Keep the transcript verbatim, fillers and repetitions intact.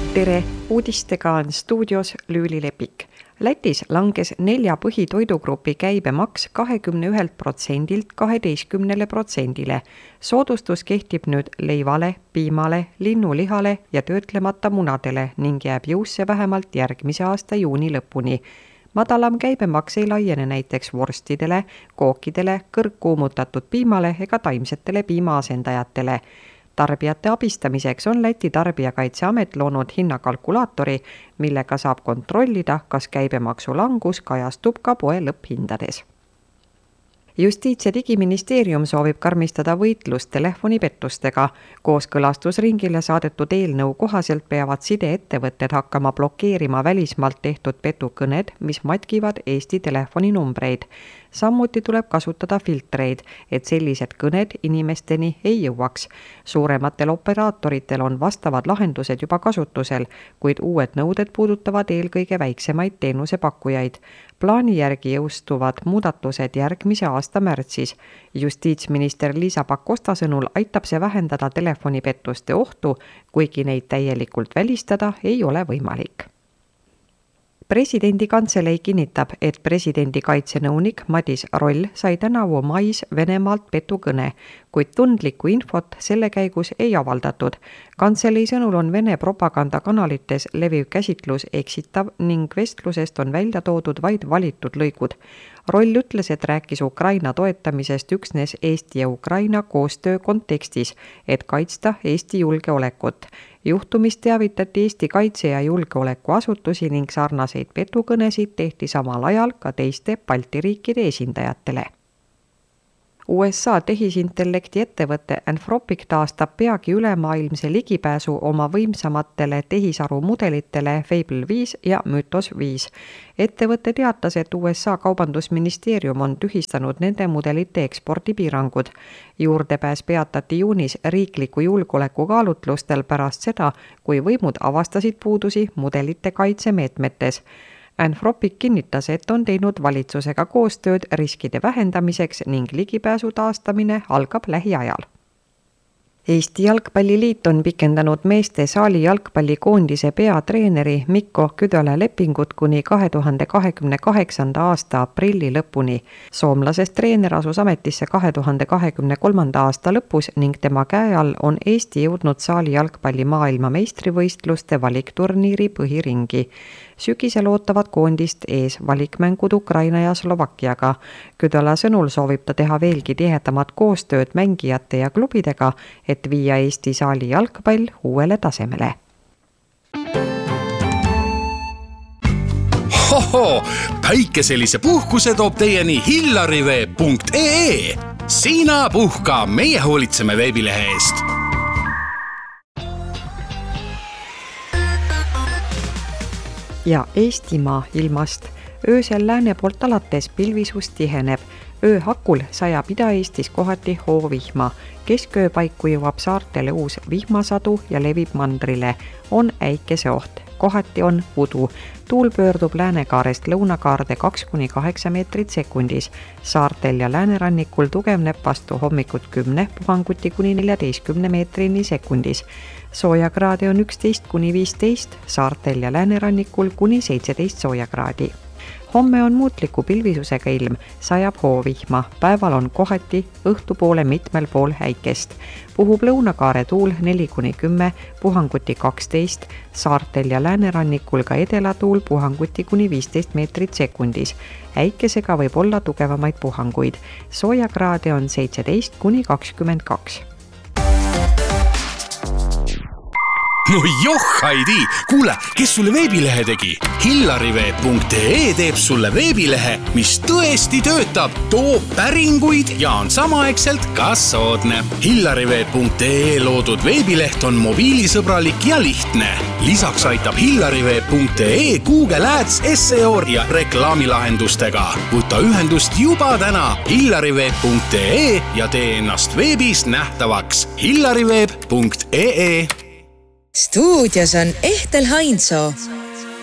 Tere, uudistega on stuudios Lüüli Lepik. Lätis langes nelja põhitoidugrupi käibemaks kakskümmend üks protsendilt kaheteistkümnele protsendile. Soodustus kehtib nüüd leivale, piimale, linnulihale ja töötlemata munadele ning jääb jõusse vähemalt järgmise aasta juuni lõpuni. Madalam käibemaks ei laiene näiteks vorstidele, kookidele, kõrgkuumutatud piimale ega taimsetele piimaasendajatele. Tarbijate abistamiseks on Läti Tarbijakaitseamet loonud hinnakalkulaatori, millega saab kontrollida, kas käibemaksu langus kajastub ka poe lõpphindades. Justiits- ja digiministeerium soovib karmistada võitlust telefonipettustega. Kooskõlastusringile saadetud eelnõu kohaselt peavad sideettevõtted hakkama blokeerima välismaalt tehtud petukõned, mis matkivad Eesti telefoninumbreid. Samuti tuleb kasutada filtreid, et sellised kõned inimesteni ei jõuaks. Suurematel operaatoritel on vastavad lahendused juba kasutusel, kuid uued nõuded puudutavad eelkõige väiksemaid teenusepakkujaid. Plaani järgi jõustuvad muudatused järgmise aasta märtsis. Justiitsminister Liisa Pakosta sõnul aitab see vähendada telefonipettuste ohtu, kuigi neid täielikult välistada ei ole võimalik. Presidendi kantselei kinnitab, et presidendi kaitsenõunik Madis Roll sai tänavu mais Venemaalt petukõne, kuid tundlikku infot selle käigus ei avaldatud. Kantselei sõnul on Vene propagandakanalites leviv käsitlus eksitav ning vestlusest on välja toodud vaid valitud lõigud. Roll ütles, et rääkis Ukraina toetamisest üksnes Eesti ja Ukraina koostöö kontekstis, et kaitsta Eesti julgeolekut. Juhtumist teavitati Eesti kaitse- ja julgeolekuasutusi ning sarnaseid petukõnesid tehti samal ajal ka teiste Balti riikide esindajatele. U S A tehisintellekti ettevõte Anthropic taastab peagi ülemaailmse ligipääsu oma võimsamatele tehisarumudelitele Fable viis ja Mythos viis. Ettevõte teatas, et U S A kaubandusministeerium on tühistanud nende mudelite ekspordipiirangud. Juurdepääs peatati juunis riikliku julgeoleku kaalutlustel pärast seda, kui võimud avastasid puudusi mudelite kaitsemeetmetes. Anthropic kinnitas, et on teinud valitsusega koostööd riskide vähendamiseks ning ligipääsu taastamine algab lähiajal. Eesti Jalgpalliliit on pikendanud meeste saali jalgpallikoondise peatreeneri Mikko Küdöla lepingut kuni kahe tuhande kahekümne kaheksanda aasta aprilli lõpuni. Soomlasest treener asus ametisse kahe tuhande kahekümne kolmanda aasta lõpus ning tema käe all on Eesti jõudnud saali jalgpalli maailma meistrivõistluste valikturniiri põhiringi. Sügisel ootavad koondist ees valikmängud Ukraina ja Slovakkiaga. Küdöla sõnul soovib ta teha veelgi tihedamat koostööd mängijate ja klubidega, et viia Eesti saali jalgpall uuele tasemele. Hoho, päikeselise puhkuse toob teieni hillarive punkt ee. Sina puhka, meie hoolitseme veebilehe eest. Ja Eestimaa ilmast. Öösel lääne poolt alates pilvisus tiheneb. Öö hakul sajab Ida-Eestis kohati hoovihma. Kesköö paiku jõuab saartele uus vihmasadu ja levib mandrile. On äikeseoht. Kohati on udu. Tuul pöördub läänekaarest lõunakaarde kaks kuni kaheksa meetrit sekundis. Saartel ja läänerannikul tugevneb vastu hommikut kümne puhanguti kuni neljateistkümne meetrini sekundis. Soojakraade on üksteist kuni viisteist, saartel ja läänerannikul kuni seitseteist soojakraadi. Homme on muutliku pilvisusega ilm, sajab hoovihma. Päeval on kohati õhtupoole mitmel pool äikest. Puhub lõunakaare tuul neli kuni kümme, puhanguti kaksteist, saartel ja läänerannikul ka edelatuul puhanguti kuni viisteist meetrit sekundis. Äikesega võib olla tugevamaid puhanguid. Soojakraade on seitseteist kuni kakskümmend kaks. No joh, Heidi! Kuule, kes sulle veebilehe tegi? hillarive punkt ee teeb sulle veebilehe, mis tõesti töötab, toob päringuid ja on samaaegselt ka soodne. hillarive punkt ee loodud veebileht on mobiilisõbralik ja lihtne. Lisaks aitab hillarive punkt ee Google Ads, S E O ja reklaamilahendustega. Võta ühendust juba täna hillarive punkt ee ja tee ennast veebis nähtavaks. hillarive punkt ee. Stuudios on Ehtel Hainsoo.